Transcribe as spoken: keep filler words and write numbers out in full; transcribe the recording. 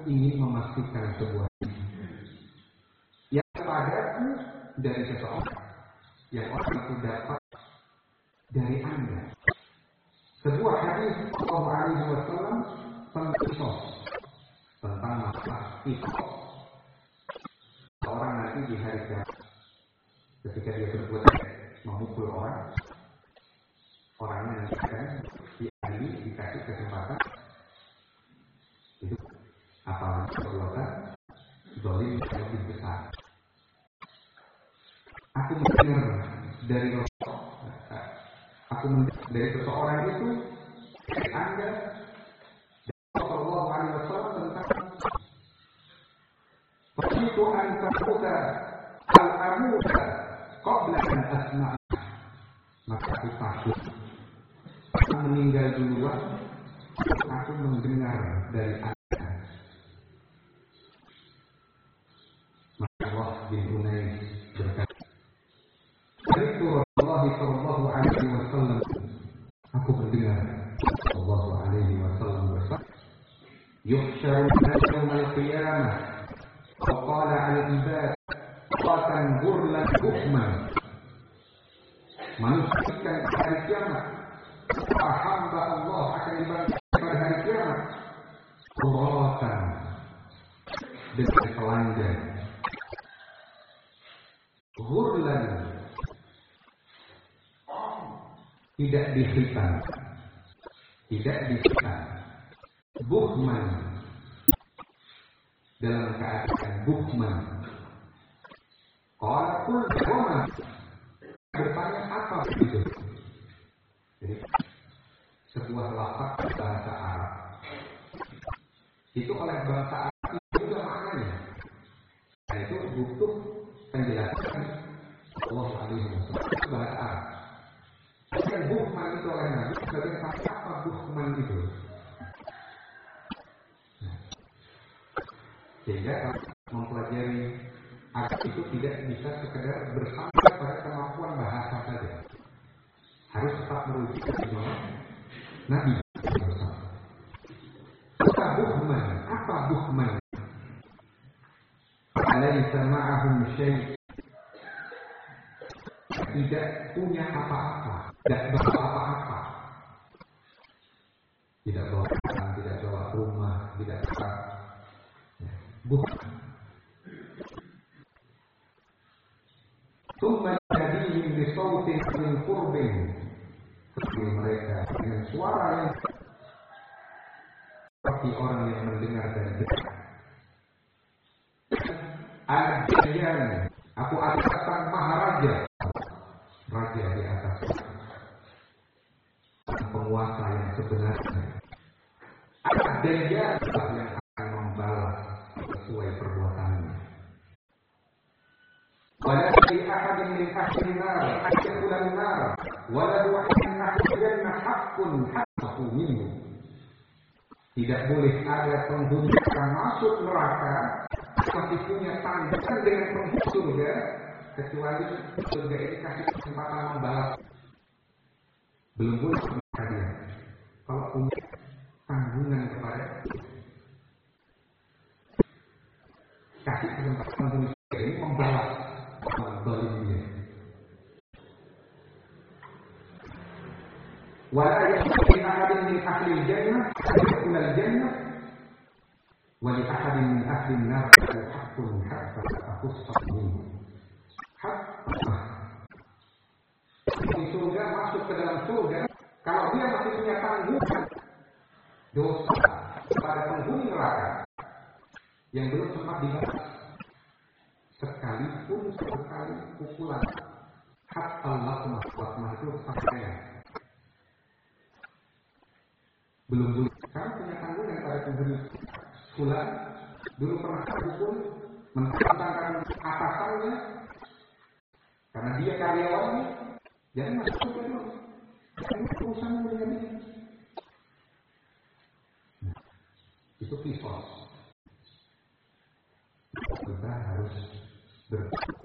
ingin memastikan sebuah yang kepadaku dari seseorang yang orang itu dapat dari Anda. Sebuah hadis Shallallahu Alaihi Wasallam tentang kisos, tentang masalah kisos. Orang nanti di hari kiamat, ketika dia berbuat memukul orang, orangnya nanti akan diadili, dikasih kesempatan. Itu apalagi perbuatan zalim yang lebih besar. Aku mendengar dari Rasulullah, aku mendengar dari seseorang itu, dari Anda, dari Shallallahu Alaihi Wasallam tentang begitu antakuta al-amuda qabla an asma', maka aku takut aku meninggal duluan, aku mendengar dari Anda. Maka Allah bin Unais berkata, dari Rasulullah Shallallahu Alaihi Wasallam, aku mendengar Shallallahu Alaihi Wasallam bersabda, yuhsyaru yawm al-qiyamah wa qala al-ibad qatan burlan buhman. Manusia akan hari kiamat, hamba Allah akan dibangkitkan pada hari kiamat quratan dengan telanjang, burlan tidak dihitam, tidak dihitam, buhman dalam keadaan buhman. Qala qul wama, bertanya apa itu? Jadi sebuah lafaz bahasa Arab itu oleh bahasa Arab itu juga maknanya, dan itu butuh penjelasan Allah Alaihi Wasallam bahasa Arab. Dan buhman itu oleh Nabi sebagai apa buhman itu? Nah, sehingga kalau mempelajari Arab itu tidak bisa sekedar bersandar pada kemampuan bahasa saja, harus tetap merujuk ke Nabi. Apa buhman? Apa buhman? Alaysa ma'ahum syai', tidak punya apa-apa, tidak bawa apa-apa, tidak bawa barang, tidak bawa rumah, tidak bawa bukan. Tsumma yadihim bi sautin min qurbin, seperti mereka dengan suara yang seperti orang yang mendengar dari dekat. Ad-Dayyan, aku adalah sang maharaja, raja di atas, penguasa yang sebenarnya. Ad-Dayyan yang akan membalas sesuai perbuatannya. Wala li ahadin min ahli an-nar yadkhulu an-nar wala li ahadin min ahli al-jannah haqqun haqqu minhu. Tidak boleh ada penghuni yang masuk neraka masih punya tanggungan dengan penghuni surga, kecuali surga ini kasih kesempatan membalas. Belum boleh kalian kalau punya tanggungan kepada kasih kesempatan penghuni surga ini membalas zalimnya. Wala yahdi ahadin min ahli al-jannah yadkhulu al-jannah wa li ahadin min ahli an-nar haqqun hatta aqussa minhu. Hak di surga, masuk ke dalam surga, kalau dia masih punya tanggungan dosa kepada penghuni neraka yang belum sempat dibalas, sekalipun sekali pukulan, hatta lakmah, lakmah itu pakaian, belum boleh. Kamu punya tanggungan pada penghuni fulan, dulu pernah terpukul, mentang-mentang atasannya, karena dia karyawannya, jangan masuk surga dulu, jangan perusahaan dengan dia. Nah, itu kisos. Kita harus ber